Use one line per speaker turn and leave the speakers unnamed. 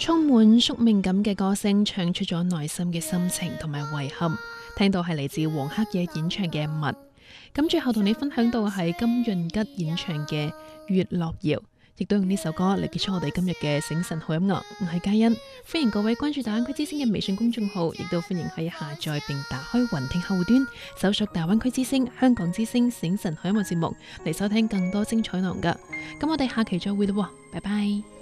充滿宿命感嘅歌聲，唱出咗內心嘅心情同埋遺憾。聽到係嚟自黃克野演唱嘅《物》，咁最後同你分享到係金潤吉演唱嘅《月樂謠》，亦都用呢首歌嚟結束我哋今日嘅醒神好音樂。我係嘉欣，歡迎各位關注大灣區之聲嘅微信公眾號，亦都歡迎可以下載並打開雲聽客戶端，搜索大灣區之聲、香港之聲醒神好音樂節目嚟收聽更多精彩內容噶。咁我哋下期再會啦，拜拜。